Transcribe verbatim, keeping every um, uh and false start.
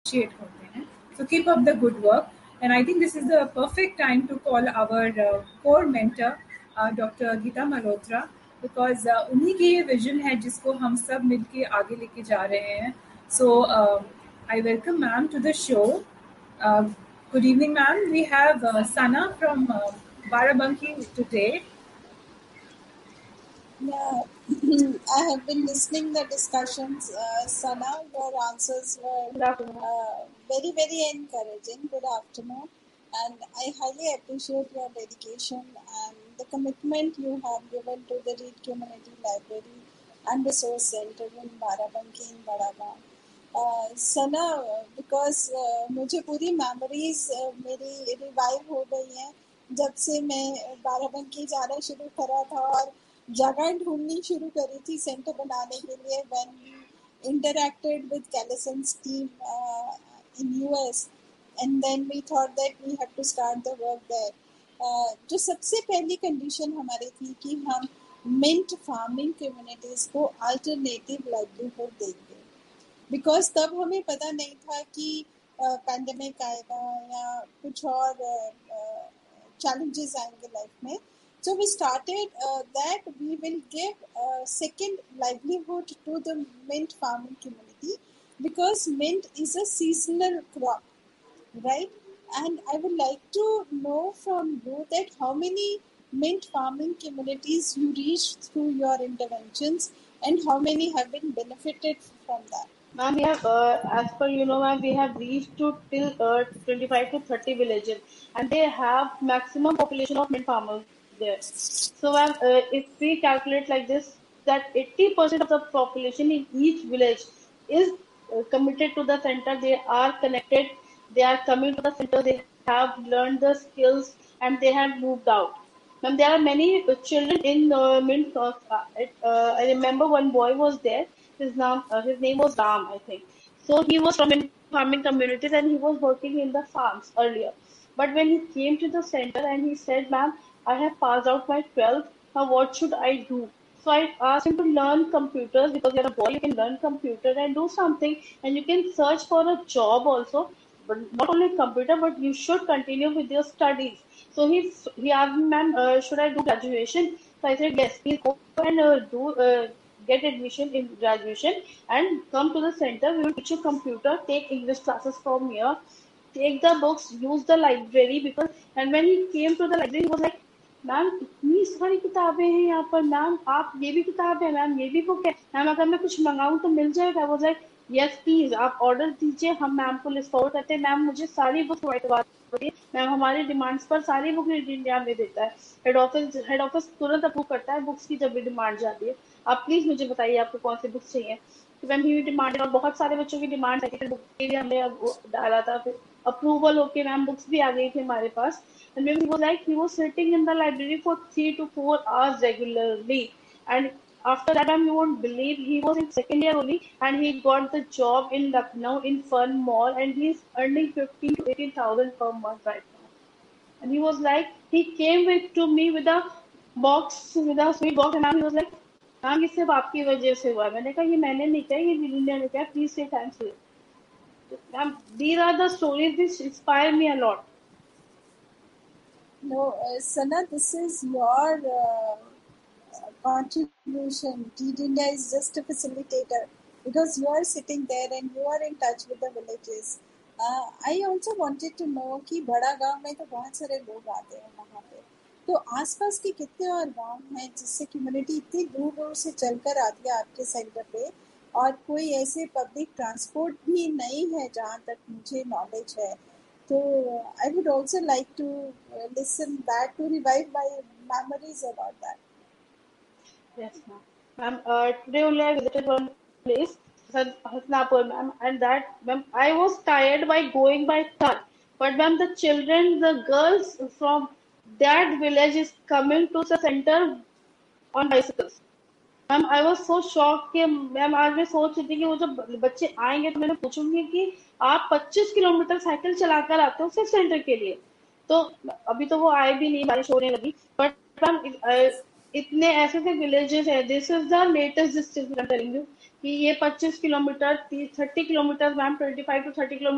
appreciate होते हैं. So keep up the good work. And I think this is the perfect time to call our uh, core mentor, uh, Doctor Geeta Malhotra, because uh, उन्हीं की ये vision है जिसको हम सब मिलके आगे लेके जा रहे हैं. So uh, I welcome ma'am to the show. Uh, Good evening, ma'am. We have uh, Sana from uh, Barabanki today. Yeah, I have been listening the discussions. Uh, Sana, your answers were uh, very, very encouraging. Good afternoon. And I highly appreciate your dedication and the commitment you have given to the Reed Community Library and Resource Center in Barabanki in Badagaon. Uh, Sana, because uh, मुझे पूरी memories uh, मेरी revive हो गई हैं जब से मैं बाराबंकी जाना शुरू करा था और जगह ढूंढनी शुरू करी थी सेंटर बनाने के लिए when we interacted with Callison's team uh, in U S and then we thought that we have to start the work there. Uh, जो सबसे पहली कंडीशन हमारी थी कि हम मिंट फार्मिंग कम्युनिटीज को अल्टरनेटिव लाइवलीहुड देंगे बिकॉज तब हमें पता नहीं था कि पैंडेमिक uh, आएगा या कुछ और चैलेंजेस uh, uh, आएंगे लाइफ में. So we started uh, that we will give a second livelihood to the mint farming community because mint is a seasonal crop, right? And I would like to know from you that how many mint farming communities you reached through your interventions and how many have been benefited from that. Ma'am, we have, uh, as per you know, ma'am, we have reached to till uh, twenty-five to thirty villages, and they have maximum population of mint farmers there. So, ma'am, uh, if we calculate like this, that eighty percent of the population in each village is uh, committed to the center. They are connected. They are coming to the center. They have learned the skills, and they have moved out. Ma'am, there are many uh, children in uh, mint. Uh, uh, I remember one boy was there. His name, uh, his name was Ram, I think. So he was from in farming communities and he was working in the farms earlier. But when he came to the center and he said, "Ma'am, I have passed out my twelfth. Now what should I do?" So I asked him to learn computers because you're a boy. You can learn computer and do something, and you can search for a job also. But not only computer, but you should continue with your studies. So he he asked me, "Ma'am, uh, should I do graduation?" So I said, "Yes, please go and uh, do." Uh, get admission in graduation and come to the center. We will teach you computer, take English classes from here, take the books, use the library because and when he came to the library, he was like, "ma'am इतनी सारी किताबें हैं यहाँ पर ma'am आप ये भी किताब है मैम ये भी बुक है मैम अगर मैं कुछ मंगाऊँ तो मिल जाएगा." वो लाइक यस प्लीज आप ऑर्डर दीजिए हम मैम को लिस्ट फॉरवर्ड करते हैं मैम मुझे सारी बुक प्रोवाइड करवा दीजिए मैम हमारी डिमांड्स पर सारी बुक इंडिया में देता है हेड ऑफिस हेड ऑफिस तुरंत अप्रूव करता है बुक्स की जब भी डिमांड जाती है आप प्लीज मुझे बताइए आपको कौन सी बुक्स चाहिए. तो मैम ही डिमांड और बहुत सारे बच्चों की डिमांड है बुक के लिए हमने डाला था फिर अप्रूवल होके मैम बुक्स भी आ गई थी हमारे पास. And maybe he was like he was sitting in the library for three to four hours regularly. And after that, you won't believe he was in second year only, and he got the job in Lucknow in Fun Mall, and he's earning fifteen to eighteen thousand per month right now. And he was like he came with to me with a box with a sweet box, and he was like, "ma'am ये सब आपकी वजह से हुआ." मैंने कहा ये मैंने नहीं कहा ये विलिंडर ने कहा प्लीज से thanks to. Ma'am these are the stories which inspire me a lot. No, uh, Sana, this is your uh, contribution. Reed India is just a facilitator because you are sitting there and you are in touch with the villages. Uh, I also wanted to know कि बड़ा गांव में तो बहुत सारे लोग आते हैं वहाँ पे तो आसपास के कितने और गांव हैं जिससे कम्युनिटी इतनी दूर दूर से चलकर आती है आपके सेंटर पे और कोई ऐसे पब्लिक ट्रांसपोर्ट भी नहीं है जहाँ तक मुझे नॉलेज है. So I would also like to uh, listen that to revive my memories about that. Yes, ma'am. Ma'am, uh, today only I visited one place, Hasnapur, ma'am, and that, ma'am, I was tired by going by car. But, ma'am, the children, the girls from that village is coming to the center on bicycles. Ma'am I was so shock कि ma'am आज मैं सोच रही थी कि वो जब बच्चे आएंगे तो मैंने पूछूंगी कि आप पच्चीस किलोमीटर साइकिल चलाकर आते हो सिर्फ सेंटर के लिए. तो अभी तो वो आए भी नहीं बारिश होने लगी बट मैम इतने ऐसे ऐसे विलेजेस है. This is the latest distance telling you कि ये पच्चीस किलोमीटर तीस kilometre ma'am twenty five to thirty kilometre